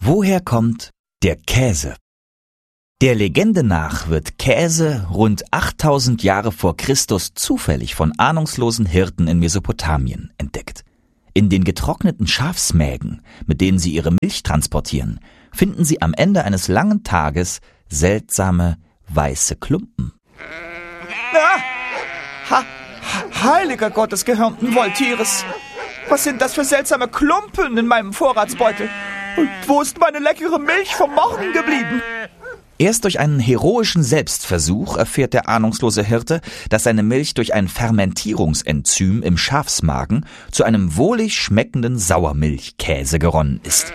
Woher kommt der Käse? Der Legende nach wird Käse rund 8000 Jahre vor Christus zufällig von ahnungslosen Hirten in Mesopotamien entdeckt. In den getrockneten Schafsmägen, mit denen sie ihre Milch transportieren, finden sie am Ende eines langen Tages seltsame weiße Klumpen. Heiliger Gott des gehörnten Wolltieres! Was sind das für seltsame Klumpen in meinem Vorratsbeutel? Und wo ist meine leckere Milch vom Morgen geblieben? Erst durch einen heroischen Selbstversuch erfährt der ahnungslose Hirte, dass seine Milch durch ein Fermentierungsenzym im Schafsmagen zu einem wohlig schmeckenden Sauermilchkäse geronnen ist.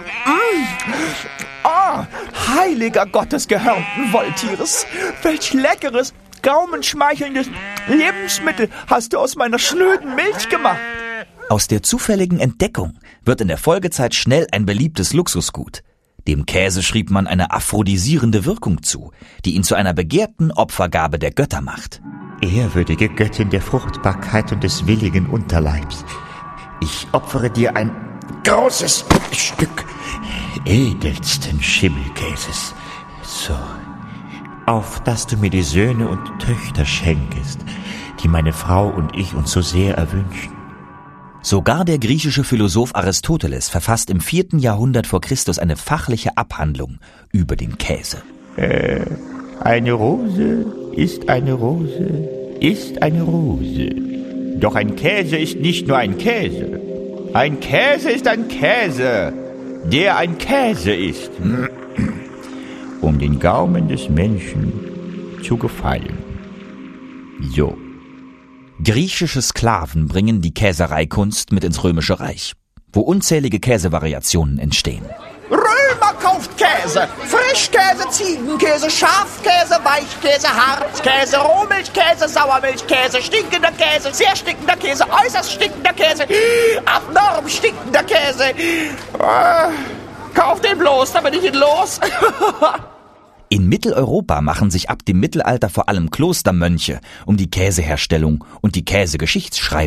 Heiliger Gott des gehörnten Wolltieres! Welch leckeres, gaumenschmeichelndes Lebensmittel hast du aus meiner schnöden Milch gemacht! Aus der zufälligen Entdeckung wird in der Folgezeit schnell ein beliebtes Luxusgut. Dem Käse schrieb man eine aphrodisierende Wirkung zu, die ihn zu einer begehrten Opfergabe der Götter macht. Ehrwürdige Göttin der Fruchtbarkeit und des willigen Unterleibs, ich opfere dir ein großes Stück edelsten Schimmelkäses, so, auf dass du mir die Söhne und Töchter schenkest, die meine Frau und ich uns so sehr erwünschen. Sogar der griechische Philosoph Aristoteles verfasst im 4. Jahrhundert vor Christus eine fachliche Abhandlung über den Käse. Eine Rose ist eine Rose, ist eine Rose. Doch ein Käse ist nicht nur ein Käse. Ein Käse ist ein Käse, der ein Käse ist. Um den Gaumen des Menschen zu gefallen. So. Griechische Sklaven bringen die Käsereikunst mit ins Römische Reich, wo unzählige Käsevariationen entstehen. Römer kauft Käse! Frischkäse, Ziegenkäse, Schafkäse, Weichkäse, Harzkäse, Rohmilchkäse, Sauermilchkäse, stinkender Käse, sehr stinkender Käse, äußerst stinkender Käse, abnorm stinkender Käse. Kauf den bloß, da bin ich ihn los. In Mitteleuropa machen sich ab dem Mittelalter vor allem Klostermönche um die Käseherstellung und die Käsegeschichtsschreibung